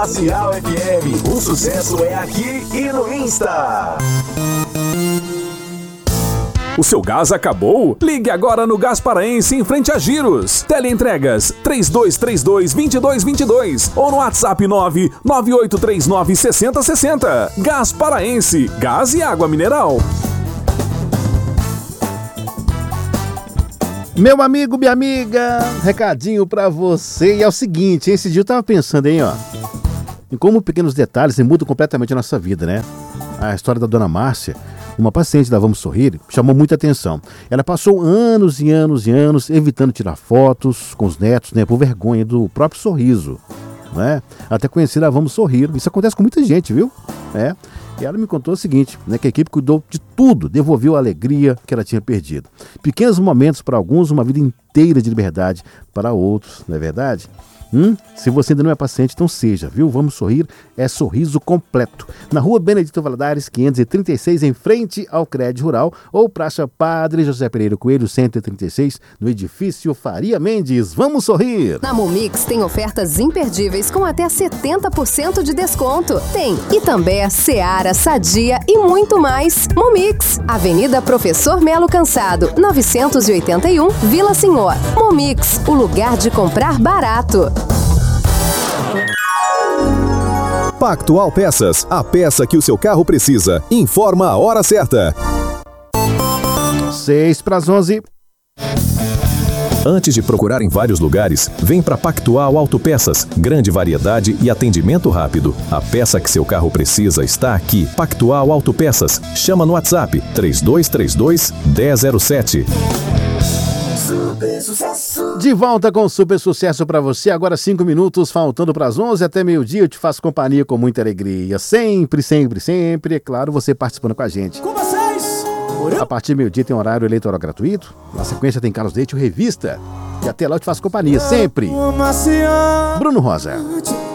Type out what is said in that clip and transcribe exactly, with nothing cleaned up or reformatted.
Glacial F M, o sucesso é aqui e no Insta. O seu gás acabou? Ligue agora no Gás Paraense em frente a Giros. Teleentregas três dois três dois, dois dois dois dois ou no WhatsApp nove nove oito três nove, seis zero seis zero. Gás Paraense, gás e água mineral. Meu amigo, minha amiga, recadinho pra você. E é o seguinte, esse dia eu tava pensando, hein, ó, em como pequenos detalhes mudam completamente a nossa vida, né? A história da dona Márcia, uma paciente da Vamos Sorrir, chamou muita atenção. Ela passou anos e anos e anos evitando tirar fotos com os netos, né, por vergonha do próprio sorriso, né? Até conhecer a Vamos Sorrir. Isso acontece com muita gente, viu? É. E ela me contou o seguinte, né, que a equipe cuidou de tudo, devolveu a alegria que ela tinha perdido. Pequenos momentos para alguns, uma vida inteira de liberdade para outros, não é verdade? Hum? Se você ainda não é paciente, então seja, viu? Vamos Sorrir é sorriso completo. Na rua Benedito Valadares, quinhentos e trinta e seis, em frente ao Crédito Rural, ou Praça Padre José Pereira Coelho, cento e trinta e seis, no edifício Faria Mendes. Vamos Sorrir! Na Momix tem ofertas imperdíveis com até setenta por cento de desconto. Tem Itambé, Seara, Sadia e muito mais. Momix, Avenida Professor Melo Cansado, novecentos e oitenta e um, Vila Senhor. Momix, o lugar de comprar barato. Pactual Peças, a peça que o seu carro precisa. Informa a hora certa. seis para as onze. Antes de procurar em vários lugares, vem para Pactual Autopeças. Grande variedade e atendimento rápido. A peça que seu carro precisa está aqui. Pactual Autopeças. Chama no WhatsApp três dois três dois, um zero zero sete. Super sucesso. De volta com super sucesso pra você. Agora cinco minutos, faltando pras onze, até meio-dia eu te faço companhia com muita alegria. Sempre, sempre, sempre, é claro, você participando com a gente. Com vocês. A partir do meio-dia tem horário eleitoral gratuito. Na sequência tem Carlos Leite, o Revista. E até lá eu te faço companhia, sempre. Bruno Rosa.